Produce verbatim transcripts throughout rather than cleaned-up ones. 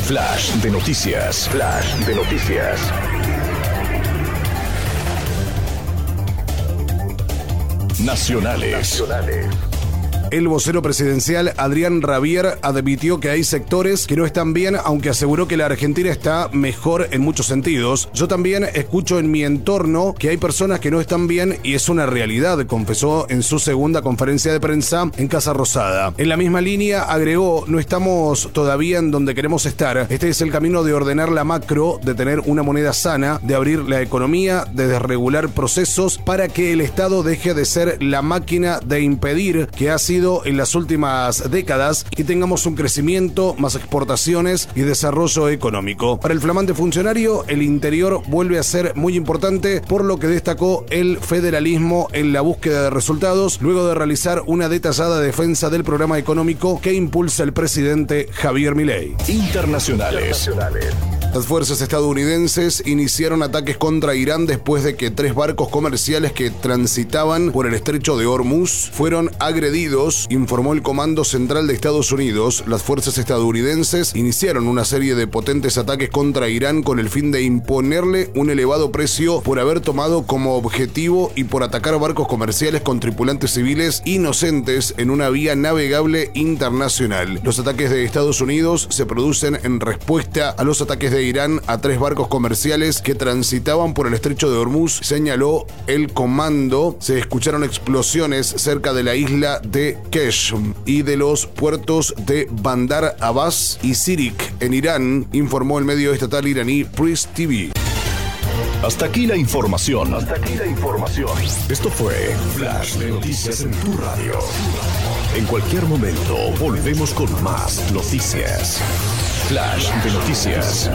Flash de noticias. Flash de noticias. Nacionales. Nacionales. El vocero presidencial Adrián Rabier admitió que hay sectores que no están bien, aunque aseguró que la Argentina está mejor en muchos sentidos. Yo también escucho en mi entorno que hay personas que no están bien y es una realidad, confesó en su segunda conferencia de prensa en Casa Rosada. En la misma línea agregó, no estamos todavía en donde queremos estar. Este es el camino de ordenar la macro, de tener una moneda sana, de abrir la economía, de desregular procesos para que el Estado deje de ser la máquina de impedir que ha sido en las últimas décadas y tengamos un crecimiento, más exportaciones y desarrollo económico. Para el flamante funcionario, el interior vuelve a ser muy importante, por lo que destacó el federalismo en la búsqueda de resultados, luego de realizar una detallada defensa del programa económico que impulsa el presidente Javier Milei. Internacionales. Internacionales. Las fuerzas estadounidenses iniciaron ataques contra Irán después de que tres barcos comerciales que transitaban por el estrecho de Hormuz fueron agredidos, informó el Comando Central de Estados Unidos. Las fuerzas estadounidenses iniciaron una serie de potentes ataques contra Irán con el fin de imponerle un elevado precio por haber tomado como objetivo y por atacar barcos comerciales con tripulantes civiles inocentes en una vía navegable internacional. Los ataques de Estados Unidos se producen en respuesta a los ataques de Irán a tres barcos comerciales que transitaban por el estrecho de Hormuz, señaló el comando. Se escucharon explosiones cerca de la isla de Kesh y de los puertos de Bandar Abbas y Sirik en Irán, informó el medio estatal iraní Press T V. Hasta aquí la información. Hasta aquí la información. Esto fue Flash de Noticias en tu radio. En cualquier momento volvemos con más noticias. Flash de Noticias.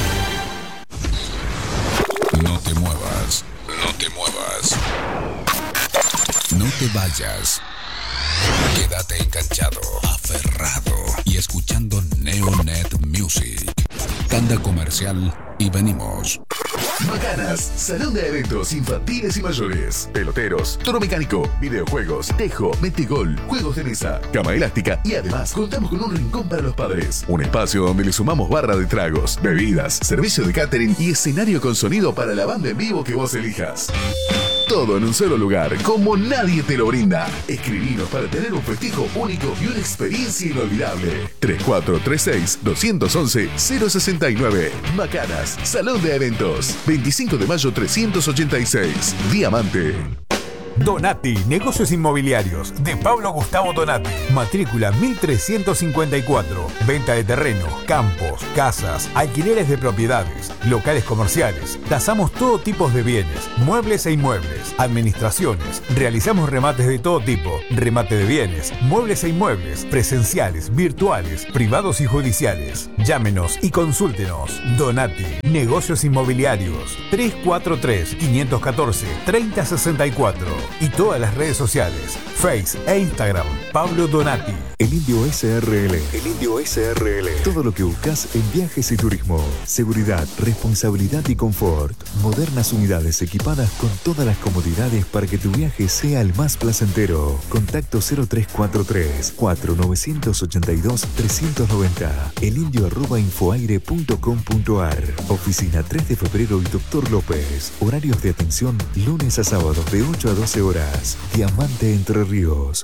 No te muevas, no te muevas. No te vayas. Quédate enganchado, aferrado y escuchando Neonet Music. Tanda comercial y venimos. Macanas, salón de eventos infantiles y mayores, peloteros, toro mecánico, videojuegos, tejo, metegol, juegos de mesa, cama elástica y además contamos con un rincón para los padres. Un espacio donde le sumamos barra de tragos, bebidas, servicio de catering y escenario con sonido para la banda en vivo que vos elijas. Todo en un solo lugar, como nadie te lo brinda. Escribinos para tener un festejo único y una experiencia inolvidable. tres cuatro tres seis, dos once, cero sesenta y nueve. Macanas, Salón de Eventos. veinticinco de mayo trescientos ochenta y seis. Diamante. Donati, negocios inmobiliarios, de Pablo Gustavo Donati. Matrícula mil trescientos cincuenta y cuatro. Venta de terreno, campos, casas, alquileres de propiedades, locales comerciales. Tasamos todo tipo de bienes, muebles e inmuebles, administraciones. Realizamos remates de todo tipo, remate de bienes, muebles e inmuebles, presenciales, virtuales, privados y judiciales. Llámenos y consúltenos. Donati, negocios inmobiliarios. tres cuatro tres, cinco uno cuatro, tres cero seis cuatro. Y todas las redes sociales, Face e Instagram, Pablo Donati. El Indio S R L. El Indio S R L. Todo lo que buscas en viajes y turismo. Seguridad, responsabilidad y confort. Modernas unidades equipadas con todas las comodidades para que tu viaje sea el más placentero. Contacto cero tres cuatro tres, cuatro nueve ocho dos, tres nueve cero. elindio arroba infoaire punto com punto ar. Oficina tres de febrero y Doctor López. Horarios de atención lunes a sábados de ocho a doce horas. Diamante Entre Ríos.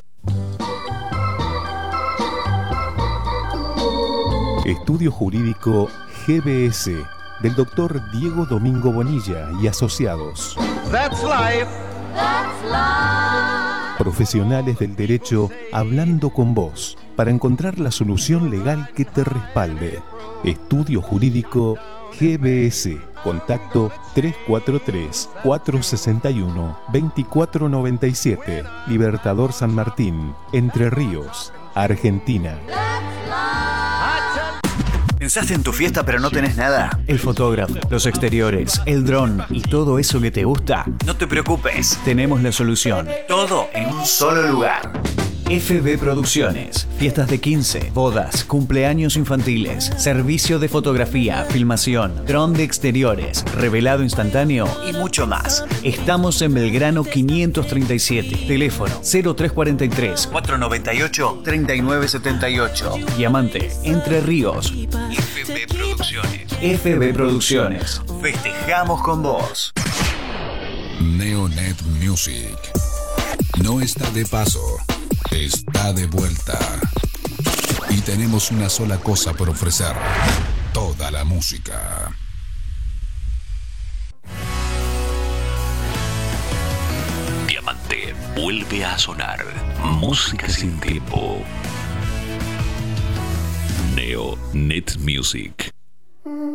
Estudio Jurídico G B S del doctor Diego Domingo Bonilla y asociados. That's life. That's life. Profesionales del derecho hablando con vos para encontrar la solución legal que te respalde. Estudio Jurídico G B S. Contacto tres cuatro tres, cuatro seis uno, dos cuatro nueve siete. Libertador San Martín, Entre Ríos, Argentina. ¿Pensaste en tu fiesta pero no tenés nada? El fotógrafo, los exteriores, el dron y todo eso que te gusta. No te preocupes, tenemos la solución. Todo en un solo lugar. F B Producciones, fiestas de quince, bodas, cumpleaños infantiles, servicio de fotografía, filmación, dron de exteriores, revelado instantáneo y mucho más. Estamos en Belgrano quinientos treinta y siete, teléfono cero tres cuatro tres, cuatro nueve ocho, tres nueve siete ocho. Diamante, Entre Ríos. F B Producciones. F B Producciones. Festejamos con vos. Neonet Music. No está de paso, está de vuelta. Y tenemos una sola cosa por ofrecer: toda la música. Diamante vuelve a sonar. Música sin tiempo. Neonet Music.